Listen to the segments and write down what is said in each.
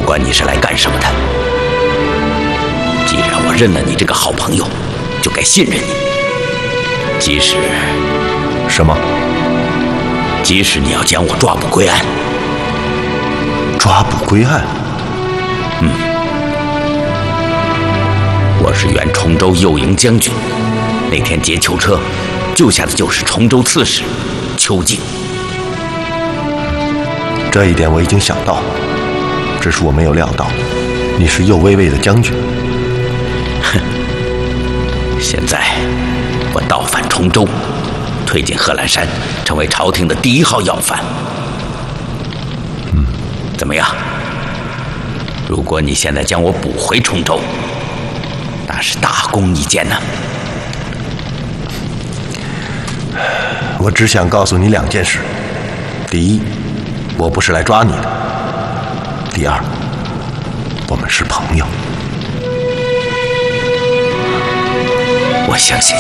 管你是来干什么的。既然我认了你这个好朋友，就该信任你。即使什么？ 即使你要将我抓捕归案。 抓捕归案？ 我是原崇州右营将军，那天劫囚车救下的就是崇州刺史邱静。 这一点我已经想到，只是我没有料到你是右卫卫的将军。 哼！现在我倒返崇州，推进贺兰山，成为朝廷的第1号要犯。怎么样？如果你现在将我捕回崇州，那是大功一件呢。 我只想告诉你2件事：第一，我不是来抓你的；第二，我们是朋友。 我相信你。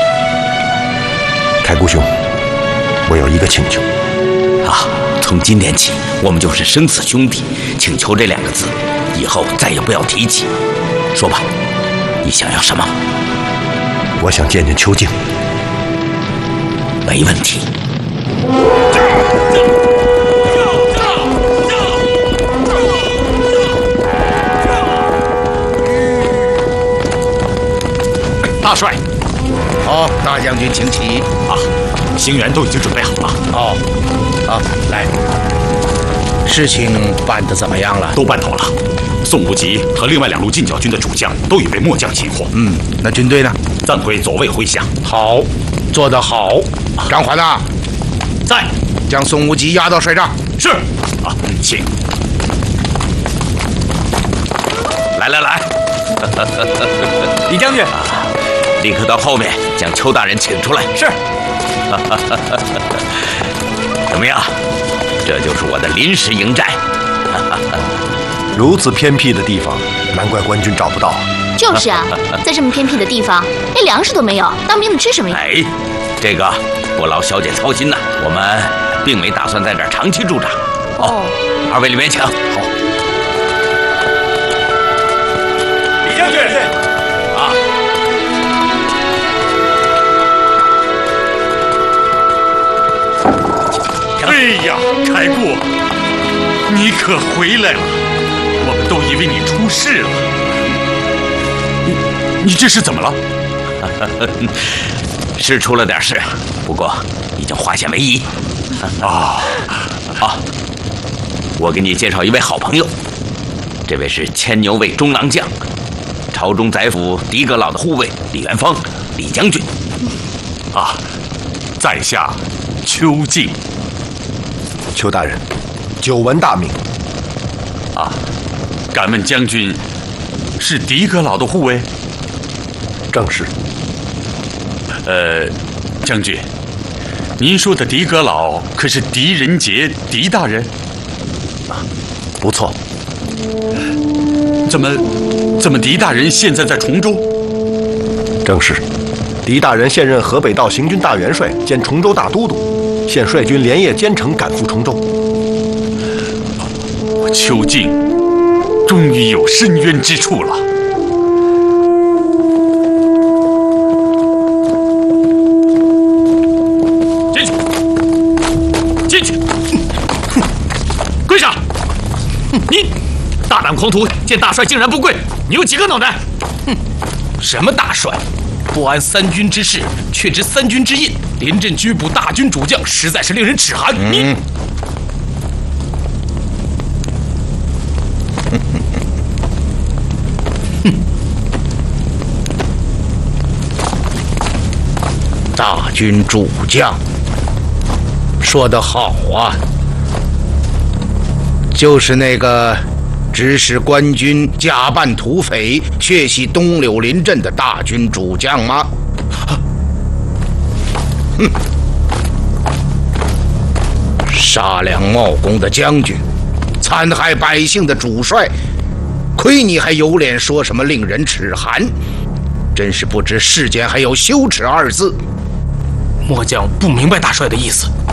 开姑兄，我有一个请求。 从今天起，我们就是生死兄弟。请求这2个字，以后再也不要提起。说吧，你想要什么？ 我想见见邱静。 没问题。 大帅，好，大将军请起。 行辕都已经准备好了。 好，来。事情办得怎么样了？ 都办妥了。宋无极和另外2路进剿军的主将都已被末将擒获。 那军队呢？ 暂归左卫麾下。 好，做得好。张环呐， 在， 将宋无极押到帅帐。 是。请。来。 李将军，立刻到后面将邱大人请出来。 是。 怎么样？这就是我的临时营寨。 如此偏僻的地方，难怪官军找不到。 就是啊，在这么偏僻的地方，连粮食都没有，当兵的吃什么呀？ 这个不劳小姐操心呐，我们并没打算在这儿长期驻扎。2位里面请。好。 李将军。哎呀，开过，你可回来了！我们都以为你出事了。你这是怎么了？ 是出了点事，不过已经化险为夷。我给你介绍一位好朋友，这位是牵牛卫中郎将，朝中宰辅狄阁老的护卫李元芳，李将军。 在下邱静。 邱大人，久闻大名。 敢问将军，是狄阁老的护卫？ 正是。 将军，您说的狄阁老可是狄仁杰狄大人？ 不错。 怎么狄大人现在在崇州？ 正是。狄大人现任河北道行军大元帅兼崇州大都督，现率军连夜兼程赶赴崇州。 我邱静终于有伸冤之处了。进去！跪下！你大胆狂徒，见大帅竟然不跪，你有几个脑袋？ 什么大帅？不谙3军之事，却知3军之印，临阵拘捕大军主将，实在是令人齿寒。你大军主将，说得好啊！就是那个指使官军假扮土匪，血洗东柳林镇的大军主将吗？杀良冒功的将军，残害百姓的主帅，亏你还有脸说什么令人齿寒？真是不知世间还有羞耻2字。 末将不明白大帅的意思。